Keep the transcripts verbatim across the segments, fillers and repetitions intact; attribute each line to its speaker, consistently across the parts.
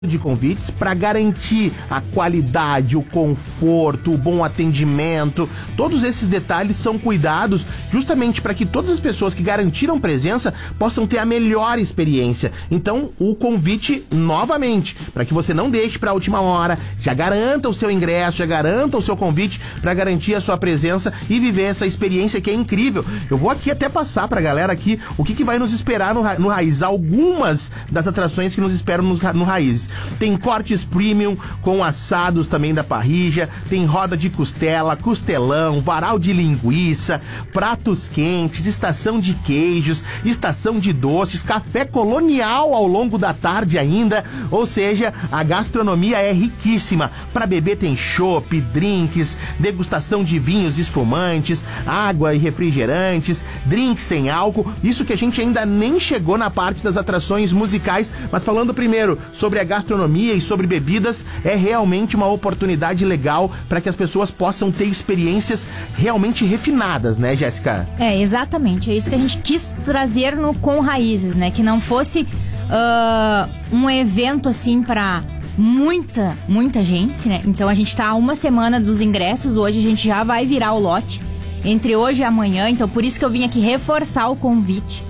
Speaker 1: de convites para garantir a qualidade, o conforto, o bom atendimento. Todos esses detalhes são cuidados justamente para que todas as pessoas que garantiram presença possam ter a melhor experiência. Então, o convite novamente, para que você não deixe para a última hora, já garanta o seu ingresso, já garanta o seu convite para garantir a sua presença e viver essa experiência que é incrível. Eu vou aqui até passar para a galera aqui o que, que vai nos esperar no, no Raiz, algumas das atrações que nos esperam no, no Raiz. Tem cortes premium com assados também da parrilla, tem roda de costela, costelão, varal de linguiça, pratos quentes, estação de queijos, estação de doces, café colonial ao longo da tarde ainda, ou seja, a gastronomia é riquíssima. Para beber tem chopp, drinks, degustação de vinhos espumantes, água e refrigerantes, drinks sem álcool, isso que a gente ainda nem chegou na parte das atrações musicais, mas falando primeiro sobre a gastronomia e sobre bebidas, é realmente uma oportunidade legal para que as pessoas possam ter experiências realmente refinadas, né, Jéssica?
Speaker 2: É, exatamente, é isso que a gente quis trazer no Com Raízes, né, que não fosse uh, um evento assim para muita, muita gente, né, então a gente tá a uma semana dos ingressos, hoje a gente já vai virar o lote, entre hoje e amanhã, então por isso que eu vim aqui reforçar o convite,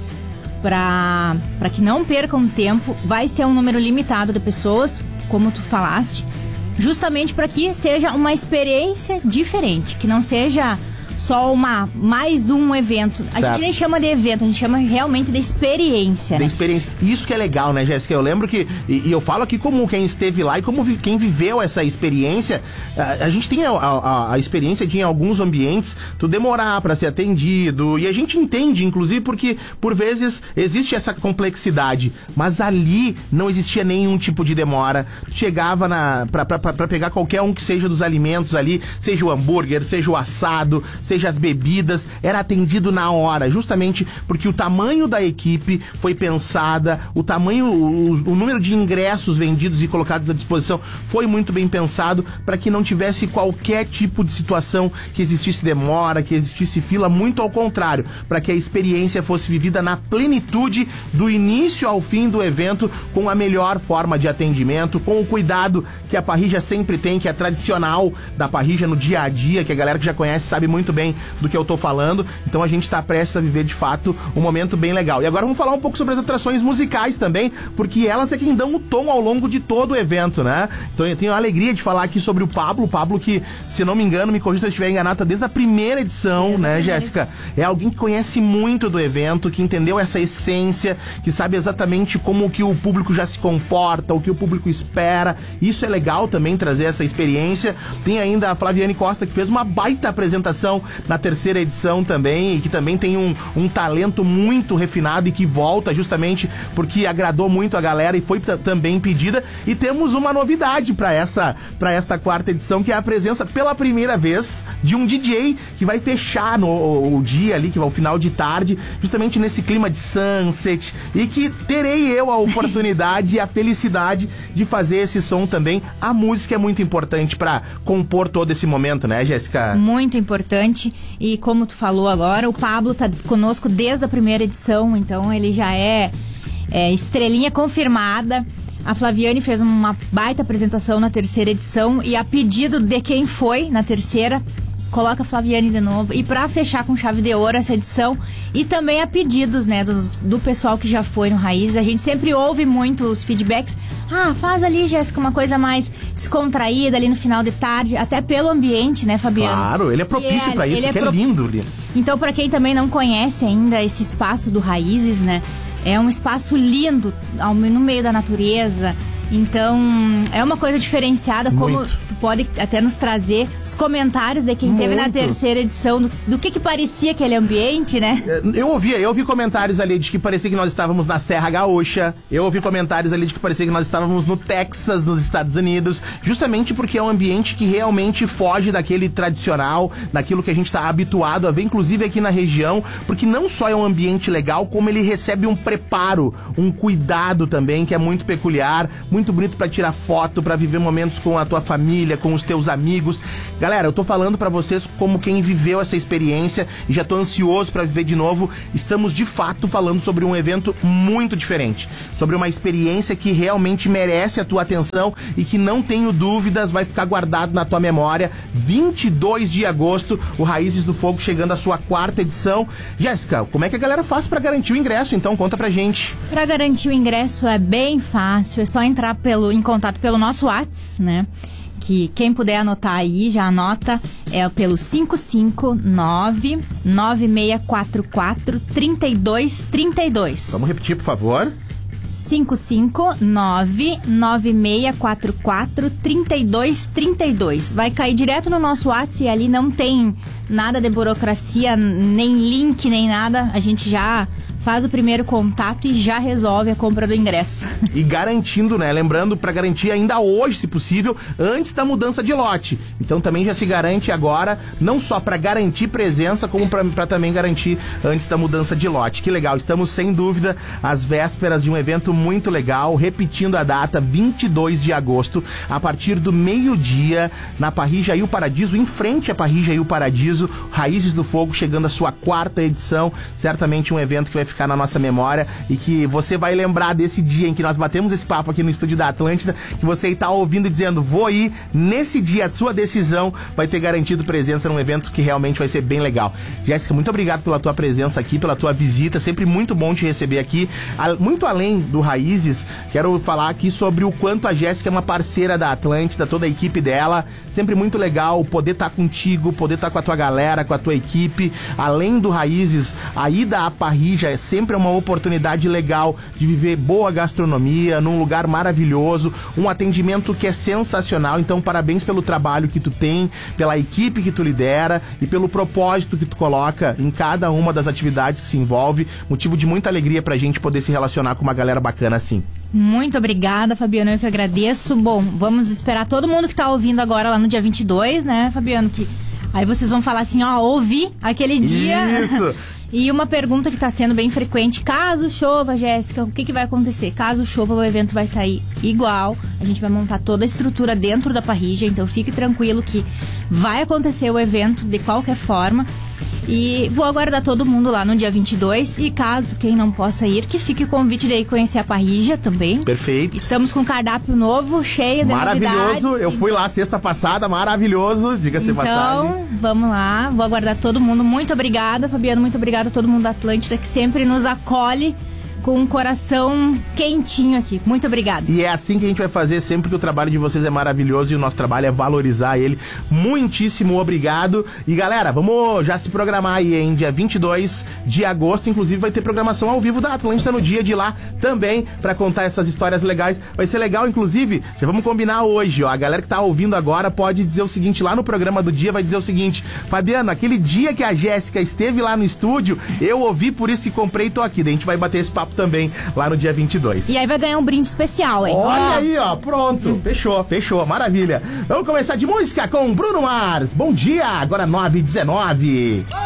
Speaker 2: para para que não percam tempo. Vai ser um número limitado de pessoas, como tu falaste, justamente para que seja uma experiência diferente, que não seja só uma, mais um evento. A certo. gente nem chama de evento, a gente chama realmente de experiência.
Speaker 1: De
Speaker 2: né?
Speaker 1: experiência. Isso que é legal, né, Jéssica? Eu lembro que, e, e eu falo aqui como quem esteve lá e como vi, quem viveu essa experiência, a, a gente tem a, a, a experiência de em alguns ambientes, tu demorar para ser atendido, e a gente entende, inclusive, porque por vezes existe essa complexidade, mas ali não existia nenhum tipo de demora. Tu chegava na, pra, pra, pra pegar qualquer um que seja dos alimentos ali, seja o hambúrguer, seja o assado, seja as bebidas, era atendido na hora, justamente porque o tamanho da equipe foi pensada, o tamanho, o, o número de ingressos vendidos e colocados à disposição foi muito bem pensado para que não tivesse qualquer tipo de situação que existisse demora, que existisse fila, muito ao contrário, para que a experiência fosse vivida na plenitude do início ao fim do evento, com a melhor forma de atendimento, com o cuidado que a parrilla sempre tem, que é tradicional da parrilla no dia a dia, que a galera que já conhece sabe muito bem do que eu tô falando, então a gente tá prestes a viver de fato um momento bem legal. E agora vamos falar um pouco sobre as atrações musicais também, porque elas é quem dão o tom ao longo de todo o evento, né? Então eu tenho a alegria de falar aqui sobre o Pablo, o Pablo que, se não me engano, me corrija se eu estiver enganado, tá desde a primeira edição, desde né, Jéssica? É alguém que conhece muito do evento, que entendeu essa essência, que sabe exatamente como que o público já se comporta, o que o público espera. Isso é legal também, trazer essa experiência. Tem ainda a Flaviane Costa, que fez uma baita apresentação na terceira edição também, e que também tem um, um talento muito refinado e que volta justamente porque agradou muito a galera e foi t- também pedida. E temos uma novidade para essa, para esta quarta edição, que é a presença pela primeira vez de um D J que vai fechar no, o, o dia ali, que vai ao final de tarde, justamente nesse clima de sunset, e que terei eu a oportunidade e a felicidade de fazer esse som também. A música é muito importante para compor todo esse momento, né, Jéssica?
Speaker 2: Muito importante. E como tu falou agora, o Pablo tá conosco desde a primeira edição, então ele já é, é estrelinha confirmada. A Flaviane fez uma baita apresentação na terceira edição e a pedido de quem foi na terceira, coloca a Flaviane de novo. E pra fechar com chave de ouro essa edição, e também a pedidos, né, dos, do pessoal que já foi no Raiz, a gente sempre ouve muito os feedbacks. Ah, faz ali, Jéssica, uma coisa mais descontraída ali no final de tarde, até pelo ambiente, né, Fabiano?
Speaker 1: Claro, ele é propício
Speaker 2: é,
Speaker 1: pra isso,
Speaker 2: é
Speaker 1: que
Speaker 2: pro...
Speaker 1: é lindo, lindo.
Speaker 2: Então, pra quem também não conhece ainda esse espaço do Raízes, né, é um espaço lindo, no meio da natureza. Então, é uma coisa diferenciada, como
Speaker 1: muito.
Speaker 2: Tu pode até nos trazer os comentários de quem muito. Teve na terceira edição, do, do que que parecia aquele ambiente, né?
Speaker 1: Eu ouvi, eu ouvi comentários ali de que parecia que nós estávamos na Serra Gaúcha, eu ouvi comentários ali de que parecia que nós estávamos no Texas, nos Estados Unidos, justamente porque é um ambiente que realmente foge daquele tradicional, daquilo que a gente está habituado a ver, inclusive aqui na região, porque não só é um ambiente legal, como ele recebe um preparo, um cuidado também, que é muito peculiar, muito muito bonito pra tirar foto, pra viver momentos com a tua família, com os teus amigos. Galera, eu tô falando pra vocês como quem viveu essa experiência e já tô ansioso pra viver de novo. Estamos de fato falando sobre um evento muito diferente, sobre uma experiência que realmente merece a tua atenção e que, não tenho dúvidas, vai ficar guardado na tua memória. vinte e dois de agosto, o Raízes do Fogo chegando à sua quarta edição. Jéssica, como é que a galera faz pra garantir o ingresso? Então conta pra gente.
Speaker 2: Pra garantir o ingresso é bem fácil, é só entrar pelo, em contato pelo nosso WhatsApp, né? Que quem puder anotar aí, já anota, é pelo cinco cinco nove, nove seis quatro quatro, três dois três dois.
Speaker 1: Vamos repetir, por favor.
Speaker 2: cinco cinco nove, nove seis quatro quatro, três dois três dois. Vai cair direto no nosso WhatsApp e ali não tem nada de burocracia, nem link, nem nada. A gente já faz o primeiro contato e já resolve a compra do ingresso.
Speaker 1: E garantindo, né? Lembrando, para garantir ainda hoje, se possível, antes da mudança de lote. Então também já se garante agora, não só para garantir presença, como para também garantir antes da mudança de lote. Que legal, estamos sem dúvida às vésperas de um evento muito legal, repetindo a data, vinte e dois de agosto, a partir do meio-dia, na Parrija e o Paradiso, em frente à Parrija e o Paradiso, Raízes do Fogo chegando à sua quarta edição. Certamente um evento que vai ficar na nossa memória e que você vai lembrar desse dia em que nós batemos esse papo aqui no estúdio da Atlântida, que você está ouvindo e dizendo, vou ir, nesse dia a sua decisão vai ter garantido presença num evento que realmente vai ser bem legal. Jéssica, muito obrigado pela tua presença aqui, pela tua visita, sempre muito bom te receber aqui. Muito além do Raízes, quero falar aqui sobre o quanto a Jéssica é uma parceira da Atlântida, toda a equipe dela, sempre muito legal poder estar contigo, poder estar com a tua galera, com a tua equipe. Além do Raízes, a ida à Parrija é sempre uma oportunidade legal de viver boa gastronomia, num lugar maravilhoso, um atendimento que é sensacional. Então parabéns pelo trabalho que tu tem, pela equipe que tu lidera e pelo propósito que tu coloca em cada uma das atividades que se envolve, motivo de muita alegria pra gente poder se relacionar com uma galera bacana assim.
Speaker 2: Muito obrigada, Fabiano, eu que agradeço. Bom, vamos esperar todo mundo que tá ouvindo agora lá no dia vinte e dois, né, Fabiano, que aí vocês vão falar assim, ó, ouvi aquele dia.
Speaker 1: Isso!
Speaker 2: E uma pergunta que está sendo bem frequente, caso chova, Jéssica, o que, que vai acontecer? Caso chova, o evento vai sair igual, a gente vai montar toda a estrutura dentro da Parrija, então fique tranquilo que vai acontecer o evento de qualquer forma. E vou aguardar todo mundo lá no dia vinte e dois. E caso quem não possa ir, que fique o convite de ir conhecer a Parrija também.
Speaker 1: Perfeito.
Speaker 2: Estamos com um cardápio novo, cheio de
Speaker 1: maravilhoso.
Speaker 2: novidades.
Speaker 1: Eu fui lá sexta passada, maravilhoso, diga-se de passagem.
Speaker 2: Então, vamos lá, vou aguardar todo mundo. Muito obrigada, Fabiano, muito obrigada a todo mundo da Atlântida que sempre nos acolhe com um coração quentinho aqui. Muito obrigada.
Speaker 1: E é assim que a gente vai fazer sempre, que o trabalho de vocês é maravilhoso e o nosso trabalho é valorizar ele. Muitíssimo obrigado. E galera, vamos já se programar aí, em dia vinte e dois de agosto, inclusive vai ter programação ao vivo da Atlântida no dia de lá também, pra contar essas histórias legais. Vai ser legal, inclusive, já vamos combinar hoje, ó. A galera que tá ouvindo agora pode dizer o seguinte, lá no programa do dia vai dizer o seguinte, Fabiano, aquele dia que a Jéssica esteve lá no estúdio, eu ouvi, por isso que comprei e tô aqui. Daí a gente vai bater esse papo também lá no dia vinte e dois.
Speaker 2: E aí vai ganhar um brinde especial, hein?
Speaker 1: Olha
Speaker 2: oh.
Speaker 1: aí, ó, pronto, hum. fechou, fechou, maravilha. Vamos começar de música com Bruno Mars. Bom dia, agora nove e dezenove.